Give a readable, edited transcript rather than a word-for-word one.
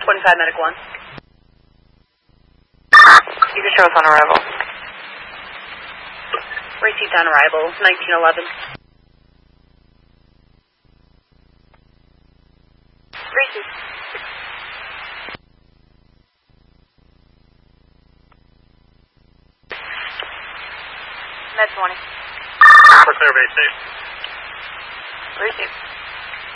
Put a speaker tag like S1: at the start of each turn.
S1: 25 Medic 1.
S2: You can show us on arrival.
S1: Received on arrival, 1911. Received. Med 20.
S3: For clear base safe.
S1: Received.